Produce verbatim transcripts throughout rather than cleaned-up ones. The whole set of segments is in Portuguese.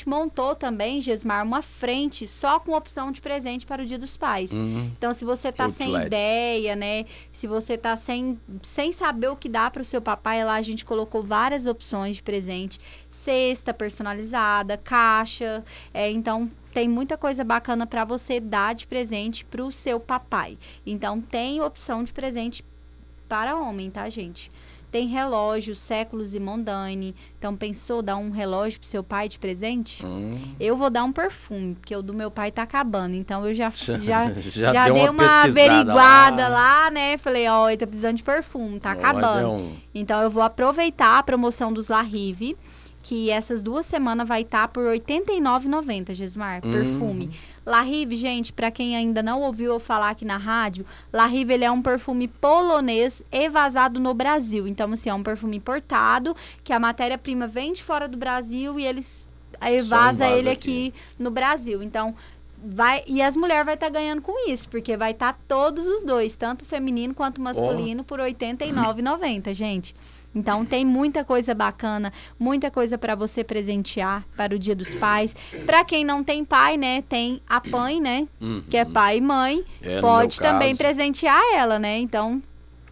gente montou também, Gesmar, uma frente só com opção de presente para o Dia dos Pais. Uhum. Então, se você tá Outlet. sem ideia, né? Se você tá sem, sem saber o que dá para o seu papai, lá a gente colocou várias opções de presente. Cesta personalizada, caixa. É, então, tem muita coisa bacana para você dar de presente para o seu papai. Então, tem opção de presente para homem, tá, gente? Tem relógio, séculos e Mondane. Então, pensou dar um relógio pro seu pai de presente? Hum. Eu vou dar um perfume, porque o do meu pai tá acabando. Então, eu já, já, já, já dei uma, uma averiguada lá. lá, né? Falei, ó, oh, ele tá precisando de perfume, tá acabando. Um... Então, eu vou aproveitar a promoção dos La Rive, que essas duas semanas vai estar tá por oitenta e nove reais e noventa centavos, Gesmar, hum. perfume. La Rive, gente, para quem ainda não ouviu eu falar aqui na rádio, La Rive, ele é um perfume polonês evasado no Brasil. Então, assim, é um perfume importado, que a matéria-prima vem de fora do Brasil e eles evasam ele aqui, aqui no Brasil. Então, vai... E as mulheres vão estar tá ganhando com isso, porque vai estar tá todos os dois, tanto feminino quanto masculino, oh. por oitenta e nove reais e noventa centavos, gente. Então, tem muita coisa bacana, muita coisa para você presentear para o Dia dos Pais. Para quem não tem pai, né, tem a P A M, né, uhum. que é pai e mãe, é, pode também caso. presentear ela, né? Então,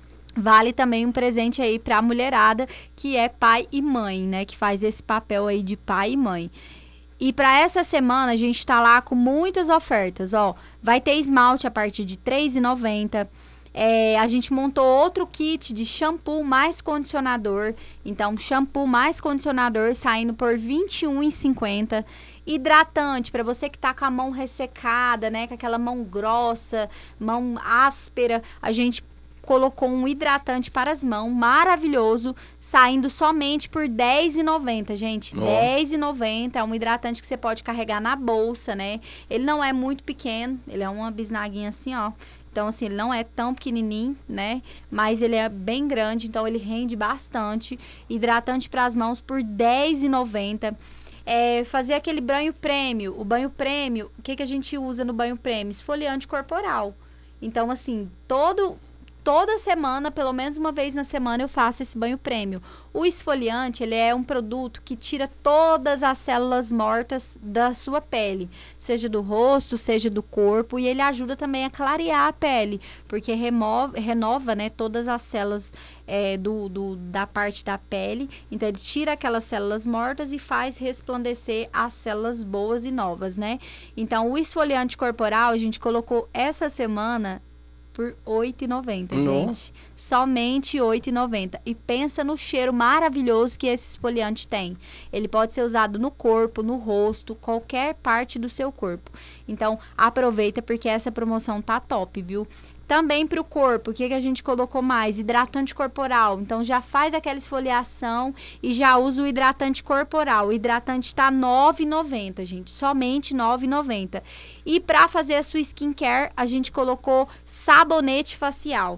vale também um presente aí para a mulherada, que é pai e mãe, né, que faz esse papel aí de pai e mãe. E para essa semana, a gente tá lá com muitas ofertas, ó. Vai ter esmalte a partir de três reais e noventa centavos. É, a gente montou outro kit de shampoo mais condicionador. Então, shampoo mais condicionador saindo por vinte e um reais e cinquenta centavos. Hidratante, para você que tá com a mão ressecada, né? Com aquela mão grossa, mão áspera. A gente colocou um hidratante para as mãos, maravilhoso, saindo somente por dez reais e noventa centavos, gente. Oh. dez reais e noventa centavos, é um hidratante que você pode carregar na bolsa, né? Ele não é muito pequeno, ele é uma bisnaguinha assim, ó. Então, assim, ele não é tão pequenininho, né? Mas ele é bem grande, então ele rende bastante. Hidratante para as mãos por dez reais e noventa centavos. É, fazer aquele banho prêmio. O banho prêmio, o que, que a gente usa no banho prêmio? Esfoliante corporal. Então, assim, todo... Toda semana, pelo menos uma vez na semana, eu faço esse banho prêmio. O esfoliante, ele é um produto que tira todas as células mortas da sua pele. Seja do rosto, seja do corpo. E ele ajuda também a clarear a pele. Porque remove, renova, né, todas as células é, do, do, da parte da pele. Então, ele tira aquelas células mortas e faz resplandecer as células boas e novas, né? Então, o esfoliante corporal, a gente colocou essa semana... por oito reais e noventa centavos, gente. Somente oito reais e noventa centavos. E pensa no cheiro maravilhoso que esse esfoliante tem. Ele pode ser usado no corpo, no rosto, qualquer parte do seu corpo. Então, aproveita porque essa promoção tá top, viu? Também para o corpo, o que, que a gente colocou mais? Hidratante corporal. Então, já faz aquela esfoliação e já usa o hidratante corporal. O hidratante está nove reais e noventa centavos, gente. Somente nove reais e noventa centavos. E para fazer a sua skincare, a gente colocou sabonete facial.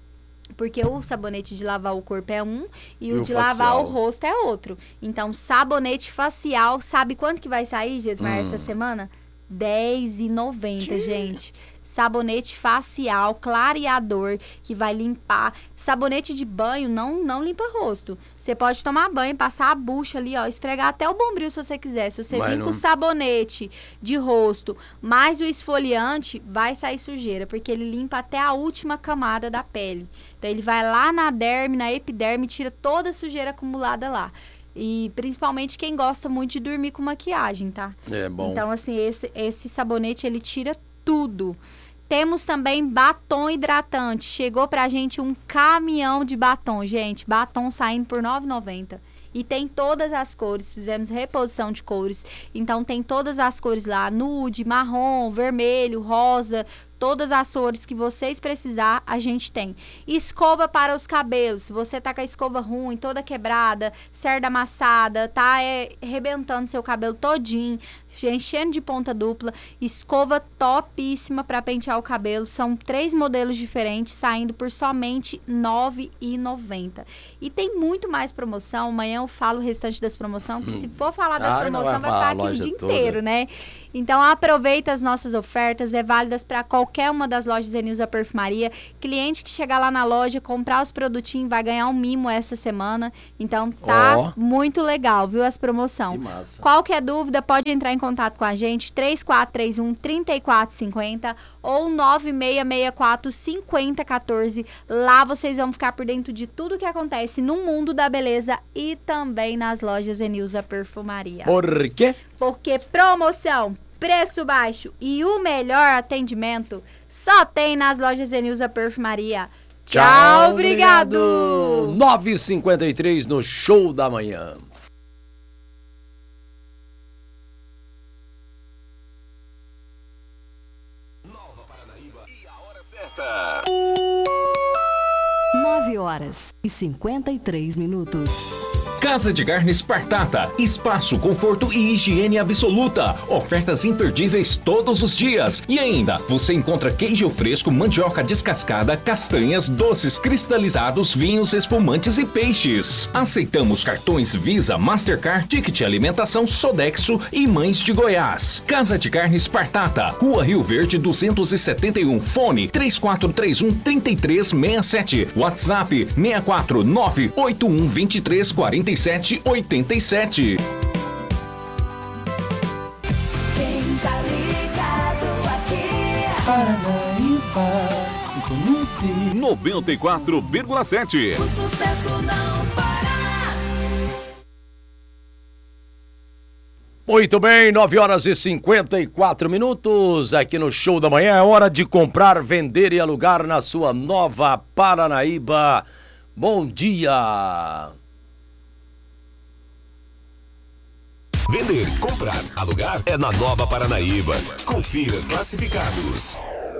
Porque o sabonete de lavar o corpo é um e, e o de facial. lavar o rosto é outro. Então, sabonete facial, sabe quanto que vai sair, Gesmar, hum. essa semana? dez reais e noventa centavos, gente. Sabonete facial, clareador, que vai limpar. Sabonete de banho não, não limpa rosto. Você pode tomar banho, passar a bucha ali, ó, esfregar até o bombril se você quiser. Se você vir não... com sabonete de rosto, mais o esfoliante, vai sair sujeira, porque ele limpa até a última camada da pele. Então, ele vai lá na derme, na epiderme, tira toda a sujeira acumulada lá. E principalmente quem gosta muito de dormir com maquiagem, tá? É bom. Então, assim, esse, esse sabonete, ele tira tudo. Temos também batom hidratante. Chegou pra gente um caminhão de batom, gente. Batom saindo por nove reais e noventa centavos. E tem todas as cores, fizemos reposição de cores. Então, tem todas as cores lá, nude, marrom, vermelho, rosa, todas as cores que vocês precisar, a gente tem. Escova para os cabelos, se você tá com a escova ruim, toda quebrada, cerda amassada, tá é, arrebentando seu cabelo todinho, enchendo de ponta dupla, escova topíssima para pentear o cabelo. São três modelos diferentes, saindo por somente nove reais e noventa centavos. E tem muito mais promoção, amanhã eu falo o restante das promoções, que se for falar das ah, promoções vai, vai ficar aqui o dia toda. inteiro, né? Então aproveita as nossas ofertas, é válidas para qualquer uma das lojas Zenilza Perfumaria. Cliente que chegar lá na loja, comprar os produtinhos, vai ganhar um mimo essa semana. Então tá Ó. muito legal, viu, as promoções. Que massa. Qualquer dúvida, pode entrar em contato com a gente, três quatro três um, três quatro cinco zero ou nove seis seis quatro, cinco zero um quatro. Lá vocês vão ficar por dentro de tudo que acontece no mundo da beleza e também nas lojas Zenilza Perfumaria. Por quê? Porque promoção, preço baixo e o melhor atendimento só tem nas lojas Zenilza Perfumaria. Tchau, Tchau, obrigado! nove e cinquenta e três no Show da Manhã. Nova Paranaíba e a hora certa. nove horas e cinquenta e três minutos. Casa de Carnes Spartata, espaço, conforto e higiene absoluta. Ofertas imperdíveis todos os dias. E ainda, você encontra queijo fresco, mandioca descascada, castanhas, doces cristalizados, vinhos, espumantes e peixes. Aceitamos cartões Visa, Mastercard, Ticket Alimentação, Sodexo e Mães de Goiás. Casa de Carnes Spartata, Rua Rio Verde duzentos e setenta e um, fone três quatro três um, três três seis sete, WhatsApp seis quatro nove oito um dois três quatro sete oito sete. Quem tá ligado aqui? Paranaíba, sintonize noventa e quatro vírgula sete. O sucesso não para. Muito bem, nove horas e cinquenta e quatro minutos aqui no Show da Manhã. É hora de comprar, vender e alugar na sua Nova Paranaíba. Bom dia! Vender, comprar, alugar é na Nova Paranaíba. Confira classificados.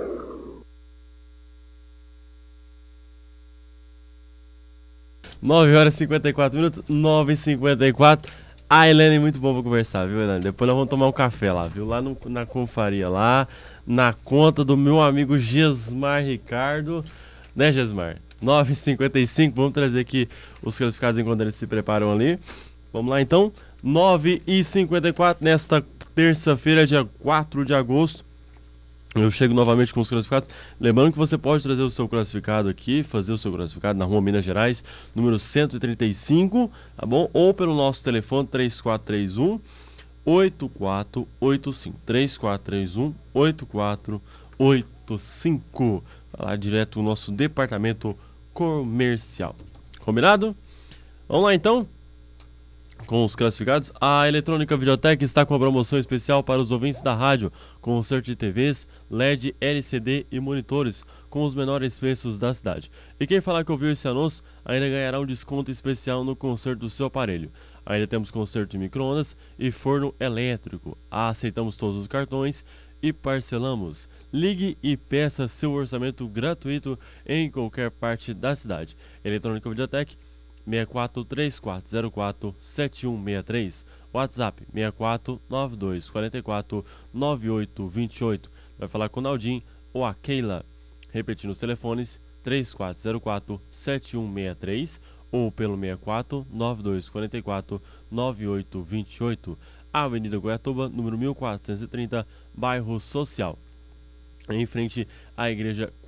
nove horas e cinquenta e quatro minutos, nove e cinquenta e quatro. Ah, Helene, muito bom pra conversar, viu, Helene? Depois nós vamos tomar um café lá, viu? Lá no, na Confaria, lá na conta do meu amigo Gesmar Ricardo. Né, Gesmar? nove e cinquenta e cinco, vamos trazer aqui os classificados enquanto eles se preparam ali. Vamos lá, então. nove e cinquenta e quatro, nesta terça-feira, dia quatro de agosto. Eu chego novamente com os classificados. Lembrando que você pode trazer o seu classificado aqui, fazer o seu classificado na Rua Minas Gerais, número cento e trinta e cinco, tá bom? Ou pelo nosso telefone três quatro três um, oito quatro oito cinco. três quatro três um, oito quatro oito cinco. Lá direto no nosso departamento comercial. Combinado? Vamos lá então? Com os classificados, a Eletrônica Videoteca está com a promoção especial para os ouvintes da rádio, conserto de T Vs, L E D, L C D e monitores, com os menores preços da cidade. E quem falar que ouviu esse anúncio, ainda ganhará um desconto especial no conserto do seu aparelho. Ainda temos conserto de micro-ondas e forno elétrico. Aceitamos todos os cartões e parcelamos. Ligue e peça seu orçamento gratuito em qualquer parte da cidade. Eletrônica Videoteca seis quatro três quatro zero quatro sete um seis três, WhatsApp seis quatro nove dois quatro quatro nove oito dois oito. Vai falar com o Naldinho ou a Keila. Repetindo os telefones, três quatro zero quatro sete um seis três ou pelo seis quatro nove dois quatro quatro nove oito dois oito. Avenida Goiatuba, número mil quatrocentos e trinta, bairro Social, em frente à Igreja